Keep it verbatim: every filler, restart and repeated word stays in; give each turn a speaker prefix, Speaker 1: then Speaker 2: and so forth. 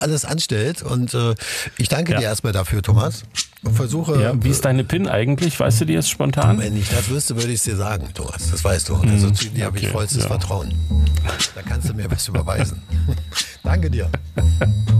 Speaker 1: alles anstellt. Und äh, ich danke
Speaker 2: Ja.
Speaker 1: dir erstmal dafür, Thomas. Und versuche.
Speaker 2: Ja, wie ist deine PIN eigentlich? Weißt du die jetzt spontan?
Speaker 1: Wenn ich das wüsste, würde ich es dir sagen, Thomas. Das weißt du. Also zu dir habe ich
Speaker 2: okay,
Speaker 1: vollstes
Speaker 2: ja.
Speaker 1: Vertrauen. Da kannst du mir was überweisen. Danke dir.